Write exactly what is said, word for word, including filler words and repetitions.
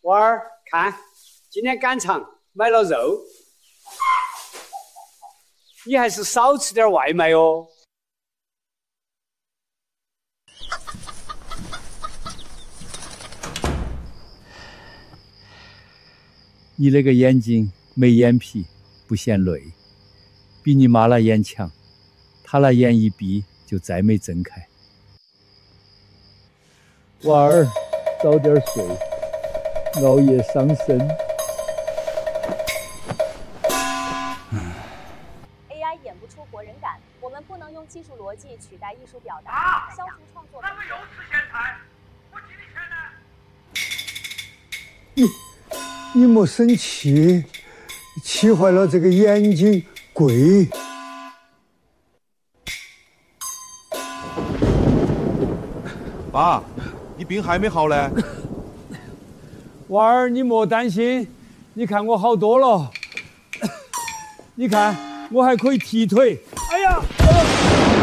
娃儿，看，今天赶场买了肉，你还是少吃点外卖哦。 你那个眼睛没眼皮，不嫌累，比你妈那眼强，她那眼一闭就再没睁开。娃儿，早点睡，熬夜伤身。 A I 演不出活人感，我们不能用技术逻辑取代艺术表达，啊、消除创作。那个又吃咸菜，我给你钱呢？你你莫生气，气坏了这个眼睛贵。 爸，你病还没好呢。 娃儿，你莫担心，你看我好多了。你看，我还可以踢腿。